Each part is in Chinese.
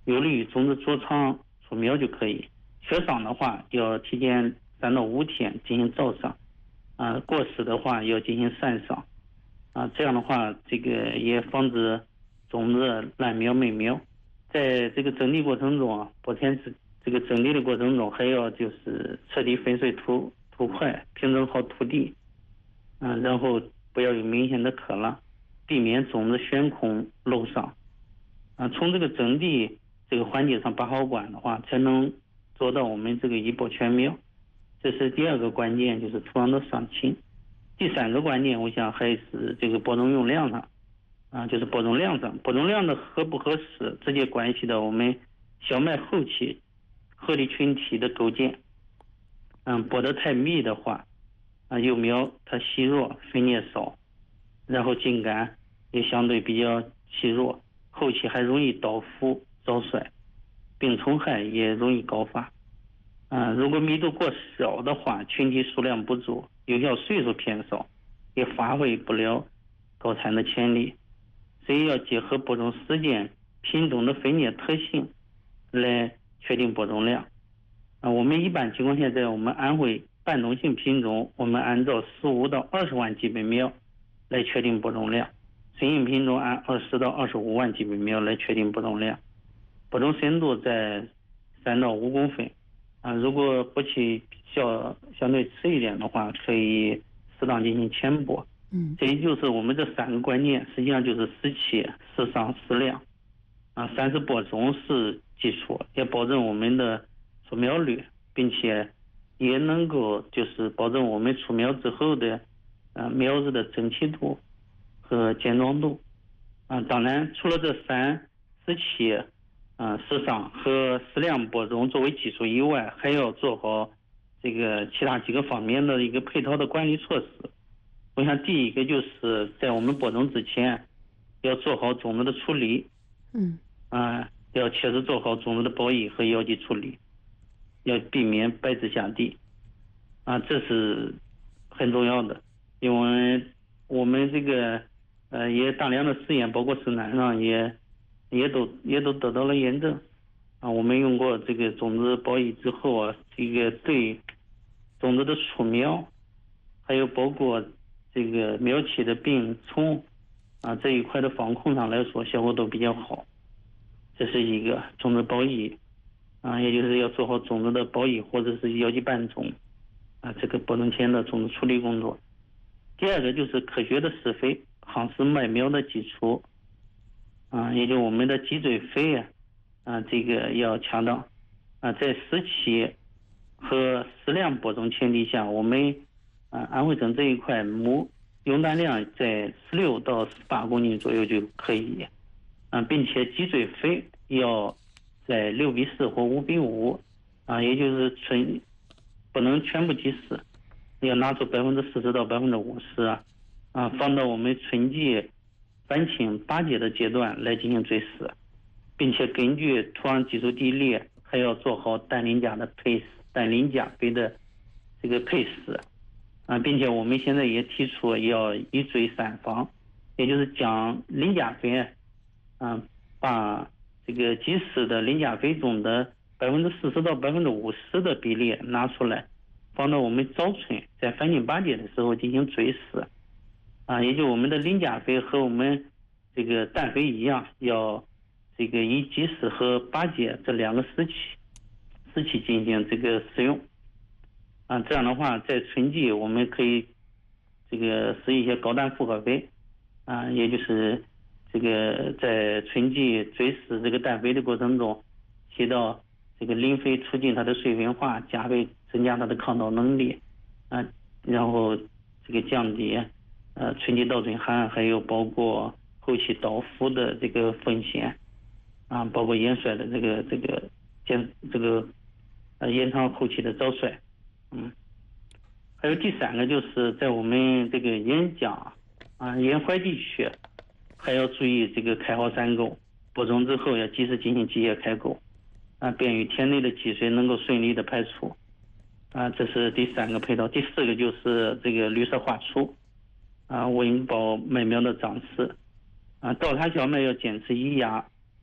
有利于种子着床出苗就可以。缺伤的话要提前3到5天进行照伤，过湿的话要进行散伤，这样的话这个也防止种子烂苗没苗。在这个整地过程中播田这个整地的过程中，还要就是彻底粉碎土块，平整好土地，然后不要有明显的磕拉，避免种子悬空漏伤。从这个整地这个环节上把好关的话，才能做到我们这个一播全苗。这是第2个关键，就是土壤的上清。第3个关键，我想还是这个播种用量上，就是播种量上，播种量的合不合适，直接关系到我们小麦后期合理群体的构建。播得太密的话，幼苗它细弱，分裂少，然后茎干也相对比较细弱，后期还容易倒伏早衰，病虫害也容易高发。如果密度过小的话，群体数量不足，有效岁数偏少，也发挥不了高产的潜力。所以要结合播种时间、品种的分裂特性来确定播种量。我们一般情况下，在我们安徽半种性品种，我们按照15到20万基本苗来确定播种量，纯性品种按20到25万基本苗来确定播种量。播种深度在3到5公分。如果播期相对迟一点的话，可以适当进行前播。这也就是我们这3个关键，实际上就是时期、时伤、时量。3次播种是基础，也保证我们的出苗率，并且也能够就是保证我们出苗之后的苗子的整齐度和健壮度。当然除了这3时期、时伤和时量播种作为基础以外，还要做好这个其他几个方面的一个配套的管理措施。我想第一个就是在我们播种之前要做好种子的处理，要切实做好种子的保育和药剂处理，要避免白质下地，这是很重要的。因为我们这个也大量的实验，包括生产上也都得到了验证。我们用过这个种子保育之后这个对种子的出苗，还有包括这个苗期的病虫这一块的防控上来说，效果都比较好。这是一个种子保育也就是要做好种子的保育或者是药剂伴种这个播种前的种子处理工作。第2个就是科学的施肥，夯实麦苗的基础也就我们的脊椎肥这个要恰当在时期和适量播种前提下，我们安徽省这一块亩用氮量在16到18公斤左右就可以并且脊椎肥要在6:4或5:5也就是不能全部稀释，要拿出40%到50%放到我们春季繁青巴结的阶段来进行追施，并且根据土壤基础地力还要做好氮磷钾肥的这个配施并且我们现在也提出要一追3防，也就是将磷钾肥把这个即施的磷钾肥中的40%到50%的比例拿出来，放到我们早春在繁青巴结的时候进行追施也就我们的磷钾肥和我们这个氮肥一样，要这个以即施和巴结这2个时期进行这个使用这样的话在春季我们可以这个施一些高氮复合肥也就是这个在春季追施这个氮肥的过程中，起到这个磷肥促进它的水分化，增加它的抗倒能力然后这个降低春季倒春寒，还有包括后期倒伏的这个风险包括延衰的这个延长后期的早衰还有第3个就是在我们这个沿江沿淮地区还要注意这个开好山沟，播种之后要及时进行机械开沟便于田内的积水能够顺利的排出这是第3个配套。第4个就是这个绿色化除稳保麦苗的长势倒插小麦要坚持1压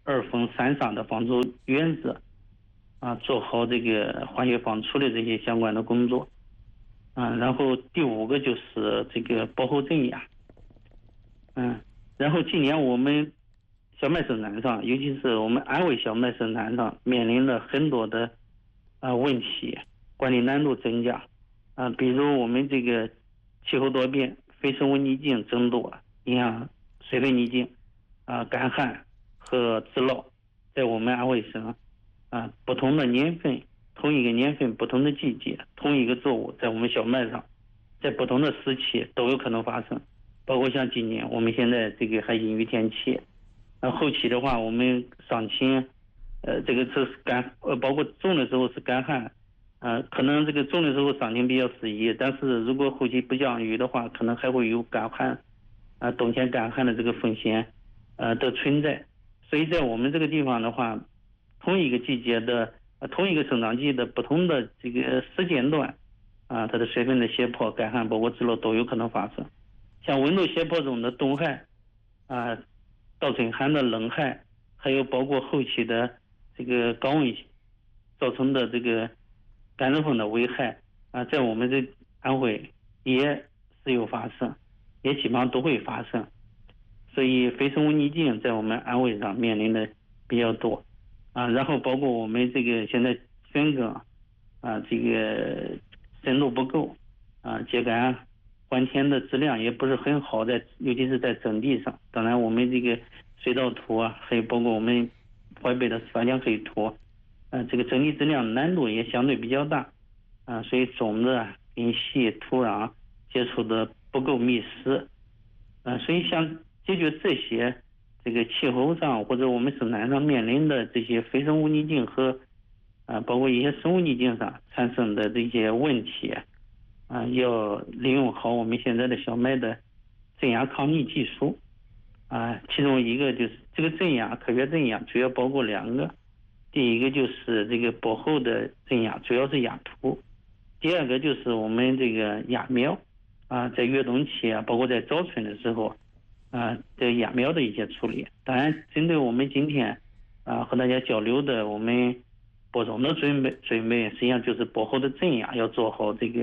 2封3赏的防治原则，做好这个化学防除的这些相关的工作。然后第5个就是这个薄厚镇压。然后今年我们小麦生产上，尤其是我们安徽小麦生产上面临了很多的问题，管理难度增加。比如我们这个气候多变，非生物逆境增多，影响水分逆境，干旱和滞涝，在我们安徽省不同的年份，同一个年份不同的季节，同一个作物在我们小麦上，在不同的时期都有可能发生。包括像今年我们现在这个还阴雨天气，后期的话我们赏青，这个是包括种的时候是干旱，可能这个种的时候赏青比较适宜，但是如果后期不降雨的话，可能还会有干旱，冬天干旱的这个风险的存在。所以在我们这个地方的话，同一个季节的同一个生长季的不同的这个时间段，它的水分的胁迫、干旱包括滞涝都有可能发生。像温度胁迫中的冻害，倒春寒的冷害，还有包括后期的这个高温造成的这个干热风的危害，在我们这安徽也是有发生，也基本上都会发生。所以非生物逆境在我们安徽上面临的比较多，然后包括我们这个现在选耕，这个深度不够，秸秆还田的质量也不是很好，尤其是在整地上。当然我们这个水稻土还有包括我们淮北的发浆黑土，这个整地质量难度也相对比较大，所以种子根系土壤接触的不够密实，所以像解决这些这个气候上或者我们生产上面临的这些非生物逆境和包括一些生物逆境上产生的这些问题，要利用好我们现在的小麦的镇压抗逆技术，其中一个就是这个科学镇压主要包括2个，第一个就是这个薄厚的镇压，主要是压土；第二个就是我们这个压苗，在越冬期包括在早春的时候，这压苗的一些处理。当然，针对我们今天和大家交流的我们播种的准备，实际上就是薄厚的镇压，要做好这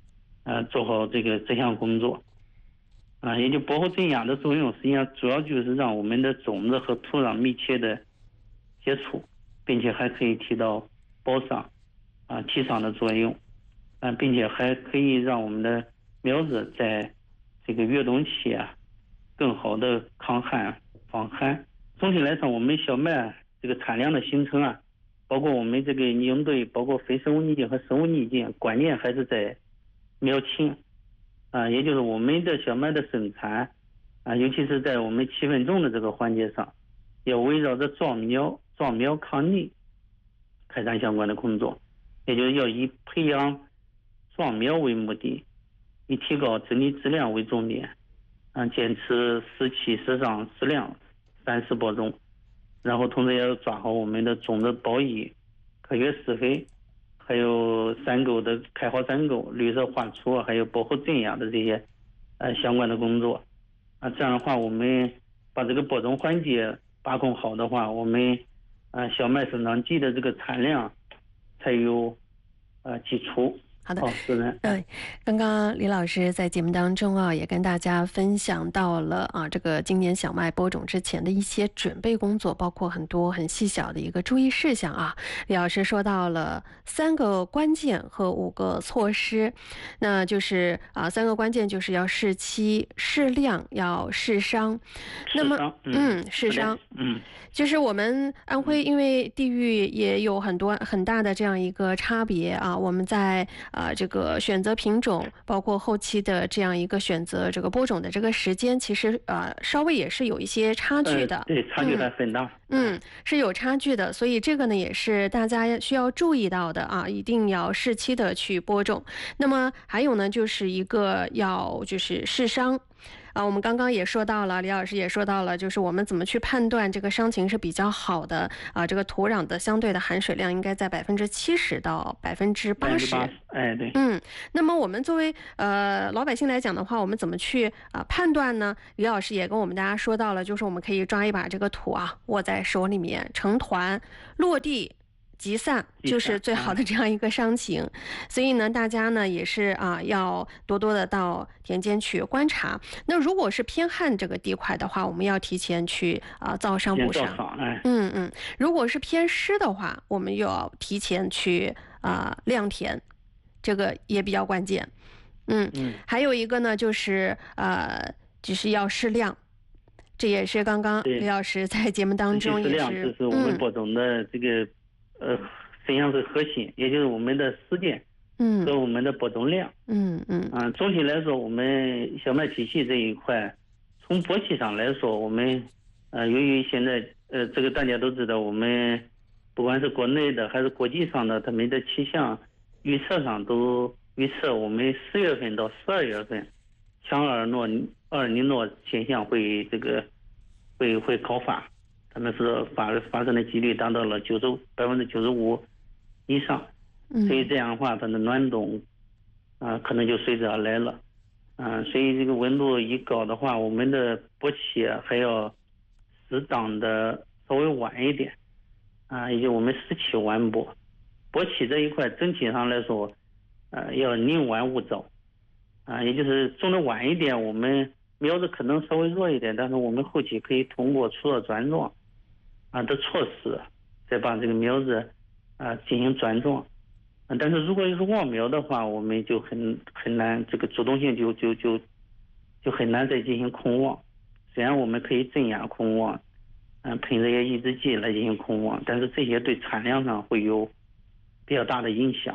项工作。也就薄厚镇压的作用，实际上主要就是让我们的种子和土壤密切的接触，并且还可以起到保墒、提墒的作用，并且还可以让我们的苗子在这个越冬期更好的抗旱防寒。总体来说，我们小麦这个产量的形成包括我们这个应对包括非生物逆境和生物逆境，关键还是在苗情，也就是我们的小麦的生产，尤其是在我们起分种的这个环节上，要围绕着壮苗抗逆开展相关的工作，也就是要以培养壮苗为目的，以提高整体质量为重点，坚持时期时上时量30播种，然后同时也要抓好我们的种子保育、科学施肥，还有山沟的开好山沟、绿色化除，还有薄厚镇压的这些相关的工作。这样的话，我们把这个播种环节把控好的话，我们小麦生长季的这个产量才有基础。 好的，刚刚李老师在节目当中也跟大家分享到了这个今年小麦播种之前的一些准备工作，包括很多很细小的一个注意事项李老师说到了3个关键和5个措施，那就是3个关键就是要适期、适量、要适商。那么适商，就是我们安徽因为地域也有很大的这样一个差别我们在这个选择品种，包括后期的这样一个选择这个播种的这个时间，其实稍微也是有一些差距的。 对，差距还很大。 是有差距的，所以这个呢也是大家需要注意到的一定要适期的去播种。那么还有呢，就是一个就是适商。 我们刚刚也说到了，李老师也说到了，就是我们怎么去判断这个伤情是比较好的这个土壤的相对的含水量应该在70%到80%。 哎，对。 那么我们作为老百姓来讲的话，我们怎么去判断呢？李老师也跟我们大家说到了，就是我们可以抓一把这个土握在手里面，成团落地集散，就是最好的这样一个伤情。所以呢，大家呢也是要多多的到田间去观察。那如果是偏旱这个地块的话，我们要提前去造伤补伤。如果是偏湿的话，我们又要提前去晾田，这个也比较关键。还有一个呢，就是要适量。这也是刚刚李老师在节目当中也是， 这是我们播种的这个实际上是核心，也就是我们的时间和我们的播种量。总体来说，我们小麦体系这一块，从播期上来说，我们由于现在这个大家都知道，我们不管是国内的还是国际上的，他们的气象预测上都预测我们10月份到12月份强尔尼诺现象会高发，他们是发生的几率达到了95%以上。所以这样的话，它的暖冬可能就随之而来了。所以这个温度一高的话，我们的播期还要适当的稍微晚一点也就我们时期晚播。播期这一块整体上来说要宁晚勿早也就是种的晚一点，我们苗子可能稍微弱一点，但是我们后期可以通过除热转壮的措施，再把这个苗子进行转壮。但是如果是望苗的话，我们就很难，这个主动性就很难再进行控望。虽然我们可以镇压控望，喷这些抑制剂来进行控望，但是这些对产量上会有比较大的影响。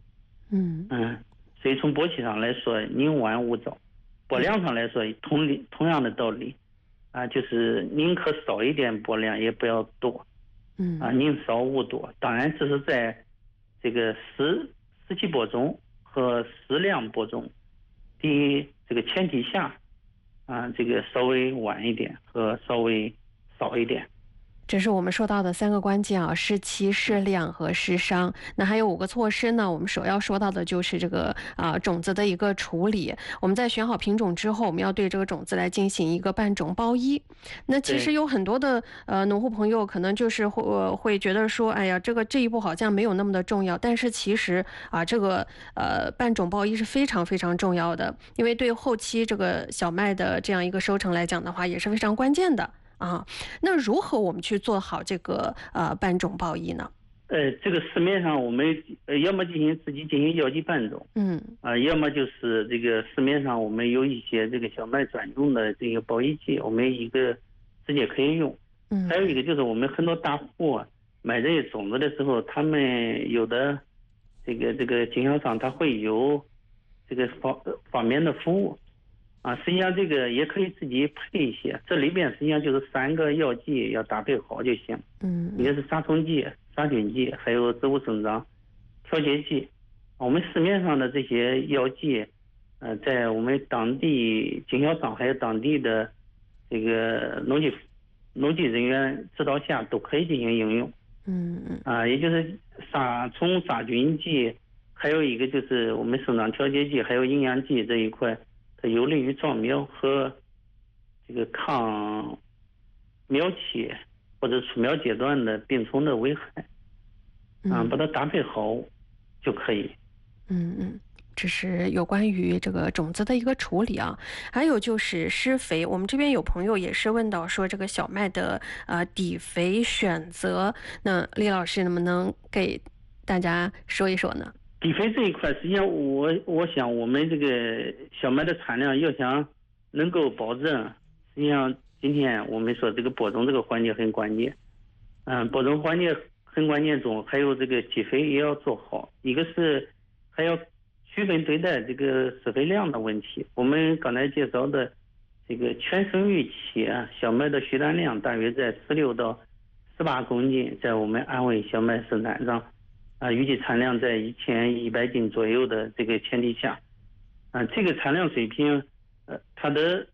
所以从播期上来说，宁晚勿早；播量上来说，同样的道理就是宁可少一点播量，也不要多。宁少勿多。当然，这是在这个时期播种和适量播种的这个前提下这个稍微晚一点和稍微少一点。 这是我们说到的3个关键适期、适量和适伤。那还有5个措施呢，我们首要说到的就是这个种子的一个处理。我们在选好品种之后，我们要对这个种子来进行一个半种包衣。那其实有很多的农户朋友可能就是会觉得说，哎呀，这一步好像没有那么的重要，但是其实这个半种包衣是非常非常重要的，因为对后期这个小麦的这样一个收成来讲的话，也是非常关键的。那如何我们去做好这个半种包衣呢？ 这个市面上我们要么自己进行药剂半种，要么就是这个市面上我们有一些这个小麦专用的这个包衣剂，我们一个直接可以用。还有一个就是我们很多大户买这些种子的时候，他们有的这个经销商他会有这个方面的服务。实际上这个也可以自己配一些，这里边实际上就是3个药剂要搭配好就行。一个是杀虫剂、杀菌剂，还有植物生长调节剂。我们市面上的这些药剂在我们当地经销商还有当地的这个农技人员指导下都可以进行应用。也就是杀虫杀菌剂，还有一个就是我们生长调节剂还有营养剂这一块，它有利于壮苗和这个抗苗期或者出苗阶段的病虫的危害。把它搭配好就可以。 这是有关于这个种子的一个处理还有就是施肥。我们这边有朋友也是问到说这个小麦的底肥选择，那李老师能不能给大家说一说呢？ 底肥这一块，实际上我想我们这个小麦的产量要想能够保证，实际上今天我们说这个播种这个环节很关键。播种环节很关键中，还有这个基肥也要做好。一个是还要区分对待这个施肥量的问题。我们刚才介绍的这个全生育期小麦的需氮量大约在16到18公斤，在我们安徽小麦生产上预计产量在1100斤左右的这个前提下这个产量水平它的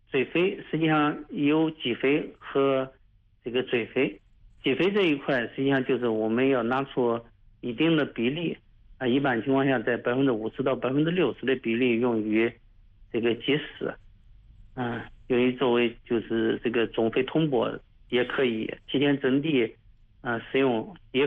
水肥实际上有给肥和这个追肥。给肥这一块实际上就是我们要拿出一定的比例一般情况下在50%到60%的比例用于这个给饲，用于作为就是这个种肥通播也可以，提前整地使用也